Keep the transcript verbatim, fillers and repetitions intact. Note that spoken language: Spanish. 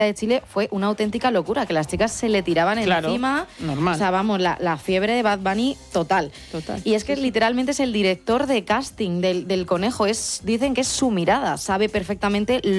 de Chile fue una auténtica locura, que las chicas se le tiraban claro, encima. Normal. O sea, vamos, la, la fiebre de Bad Bunny total. Total. Y es que literalmente es el director de casting del, del conejo. Es, dicen que es su mirada, sabe perfectamente